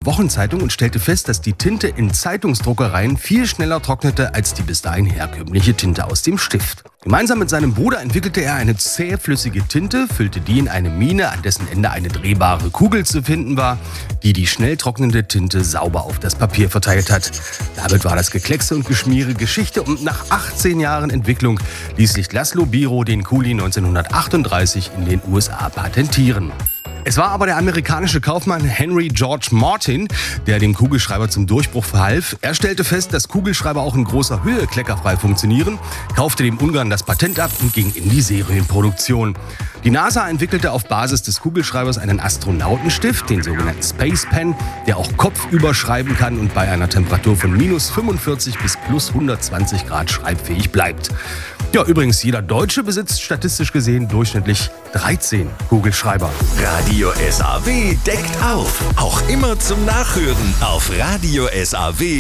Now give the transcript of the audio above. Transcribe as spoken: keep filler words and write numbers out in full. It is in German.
Wochenzeitung und stellte fest, dass die Tinte in Zeitungsdruckereien viel schneller trocknete als die bis dahin herkömmliche Tinte aus dem Stift. Gemeinsam mit seinem Bruder entwickelte er eine zähflüssige Tinte, füllte die in eine Mine, an dessen Ende eine drehbare Kugel zu finden war, die die schnell trocknende Tinte sauber auf das Papier verteilt hat. Damit war das Gekleckse und Geschmiere Geschichte und nach achtzehn Jahren Entwicklung ließ sich Laszlo Biro den Kuli neunzehnhundertachtunddreißig in den U S A patentieren. Es war aber der amerikanische Kaufmann Henry George Martin, der dem Kugelschreiber zum Durchbruch verhalf. Er stellte fest, dass Kugelschreiber auch in großer Höhe kleckerfrei funktionieren, kaufte dem Ungarn das Patent ab und ging in die Serienproduktion. Die NASA entwickelte auf Basis des Kugelschreibers einen Astronautenstift, den sogenannten Space Pen, der auch kopfüber schreiben kann und bei einer Temperatur von minus fünfundvierzig bis plus hundertzwanzig Grad schreibfähig bleibt. Ja, übrigens, jeder Deutsche besitzt statistisch gesehen durchschnittlich dreizehn Kugelschreiber. Radio S A W deckt auf. Auch immer zum Nachhören auf Radio S A W.